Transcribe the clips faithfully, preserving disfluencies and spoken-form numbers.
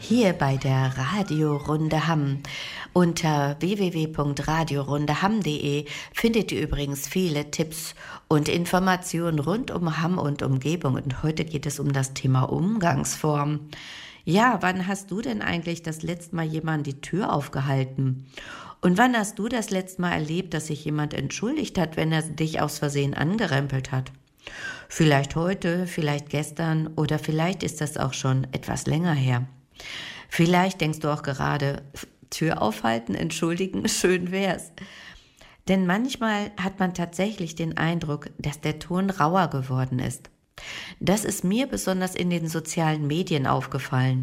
hier bei der Radiorunde Hamm. Unter w w w punkt radiorundehamm punkt de findet ihr übrigens viele Tipps und Informationen rund um Hamm und Umgebung. Und heute geht es um das Thema Umgangsform. Ja, wann hast du denn eigentlich das letzte Mal jemand die Tür aufgehalten? Und wann hast du das letzte Mal erlebt, dass sich jemand entschuldigt hat, wenn er dich aus Versehen angerempelt hat? Vielleicht heute, vielleicht gestern oder vielleicht ist das auch schon etwas länger her. Vielleicht denkst du auch gerade, Tür aufhalten, entschuldigen, schön wär's. Denn manchmal hat man tatsächlich den Eindruck, dass der Ton rauer geworden ist. Das ist mir besonders in den sozialen Medien aufgefallen.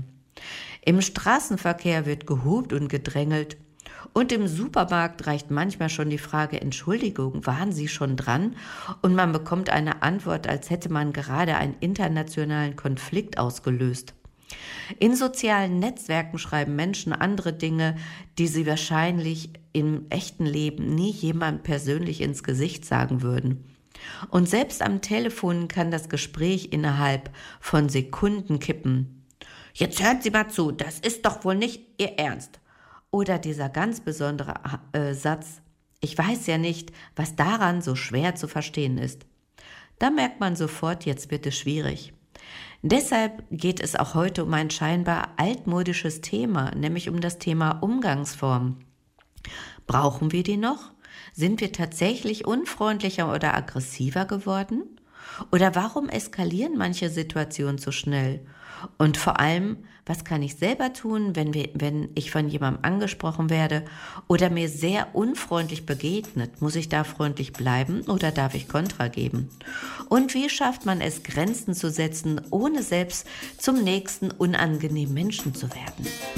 Im Straßenverkehr wird gehupt und gedrängelt. Und im Supermarkt reicht manchmal schon die Frage, Entschuldigung, waren Sie schon dran? Und man bekommt eine Antwort, als hätte man gerade einen internationalen Konflikt ausgelöst. In sozialen Netzwerken schreiben Menschen andere Dinge, die sie wahrscheinlich im echten Leben nie jemand persönlich ins Gesicht sagen würden. Und selbst am Telefon kann das Gespräch innerhalb von Sekunden kippen. Jetzt hören Sie mal zu, das ist doch wohl nicht Ihr Ernst. Oder dieser ganz besondere äh, Satz, ich weiß ja nicht, was daran so schwer zu verstehen ist. Da merkt man sofort, jetzt wird es schwierig. Deshalb geht es auch heute um ein scheinbar altmodisches Thema, nämlich um das Thema Umgangsform. Brauchen wir die noch? Sind wir tatsächlich unfreundlicher oder aggressiver geworden? Oder warum eskalieren manche Situationen so schnell? Und vor allem, was kann ich selber tun, wenn, wir, wenn ich von jemandem angesprochen werde oder mir sehr unfreundlich begegnet? Muss ich da freundlich bleiben oder darf ich Kontra geben? Und wie schafft man es, Grenzen zu setzen, ohne selbst zum nächsten unangenehmen Menschen zu werden?